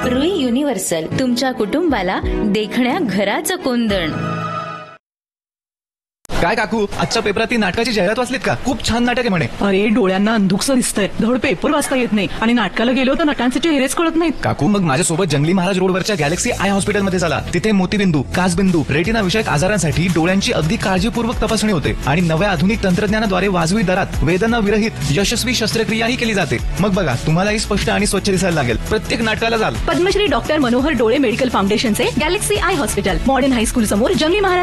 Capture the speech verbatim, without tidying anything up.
Rui universal, तुमच्या कुटुंबाला देखण्या घराचं कोंदण. काय काकू, आजच्या पेपरात ती नाटकाची जाहिरात वाचलीत का? खूप छान नाटक आहे म्हणे. अरे डोळ्यांना अंधुकसं दिसतंय, धड पेपर वाचता येत नाही आणि नाटकाला गेलो तर नटांचे चेहरेच कळत नाहीत. काकू, मग माझ्यासोबत जंगली महाराज रोडवरच्या गॅलेक्सी आय हॉस्पिटलमध्ये चला. तिथे मोतीबिंदू, काचबिंदू, रेटिना विषयक आजारांसाठी डोळ्यांची अगदी काळजीपूर्वक तपासणी होते आणि नव्या आधुनिक तंत्रज्ञानाद्वारे वाजवी दरात वेदना विरहित यशस्वी शस्त्रक्रियाही केली जाते. मग बघा, तुम्हालाही स्पष्ट आणि स्वच्छ दिसायला लागेल. प्रत्येक नाटकाला जाल. पद्मश्री डॉक्टर मनोहर डोळे मेडिकल फाउंडेशनचे Galaxy I hospital, modern high school समोर, जंगली महाराज